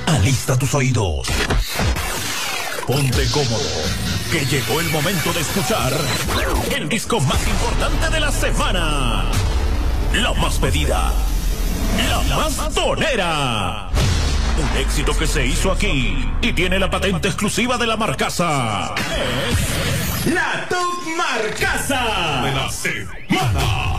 Alista tus oídos. Ponte cómodo, que llegó el momento de escuchar el disco más importante de la semana. La más pedida, la más tonera. Un éxito que se hizo aquí y tiene la patente exclusiva de la Marcasa. Es la Top Marcasa de la semana.